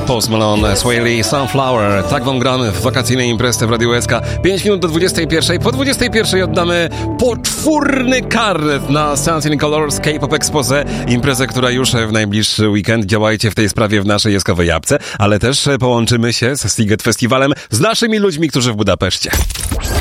Post Malone, Swae Lee, Sunflower. Tak wam gramy w wakacyjnej imprezie w Radiu SK. 5 minut do 21. Po 21 oddamy poczwórny karnet na Sunset in Colors K-Pop Expose. Imprezę, która już w najbliższy weekend. Działajcie w tej sprawie w naszej jeskowej apce, ale też połączymy się z Sziget Festiwalem z naszymi ludźmi, którzy w Budapeszcie.